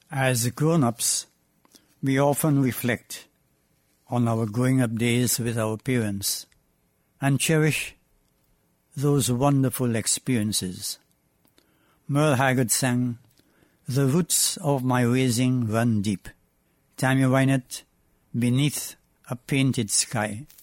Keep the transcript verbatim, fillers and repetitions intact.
As grown-ups, we often reflect on our growing-up days with our parents and cherish those wonderful experiences. Merle Haggard sang, "The roots of my raising run deep." Tammy Wynette, "Beneath a Painted Sky."